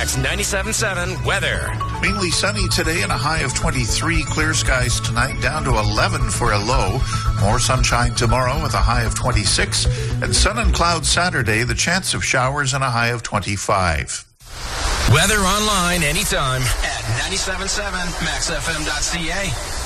Next, 97.7 weather. Mainly sunny today and a high of 23. Clear skies tonight, down to 11 for a low. More sunshine tomorrow with a high of 26. And sun and clouds Saturday, the chance of showers and a high of 25. Weather online anytime at 97.7maxfm.ca.